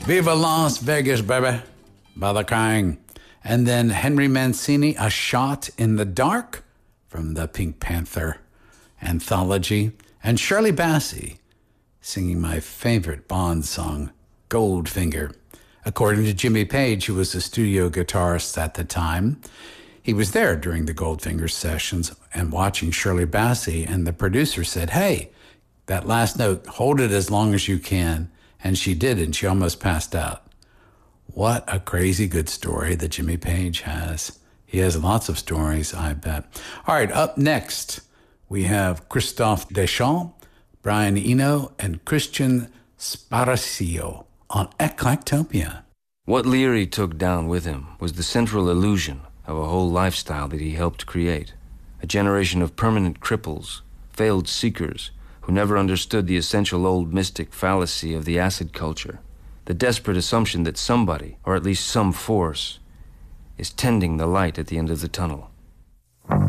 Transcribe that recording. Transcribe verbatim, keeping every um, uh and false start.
Viva Las Vegas, baby, by The Kang. And then Henry Mancini, A Shot in the Dark from the Pink Panther anthology. And Shirley Bassey singing my favorite Bond song, Goldfinger. According to Jimmy Page, who was a studio guitarist at the time, he was there during the Goldfinger sessions and watching Shirley Bassey, and the producer said, hey, that last note, hold it as long as you can. And she did, and she almost passed out. What a crazy good story that Jimmy Page has. He has lots of stories, I bet. All right, up next, we have Christophe Deschamps, Brian Eno, and Christian Sparacio on Eclectopia. What Leary took down with him was the central illusion of a whole lifestyle that he helped create. A generation of permanent cripples, failed seekers, who never understood the essential old mystic fallacy of the acid culture, the desperate assumption that somebody, or at least some force, is tending the light at the end of the tunnel.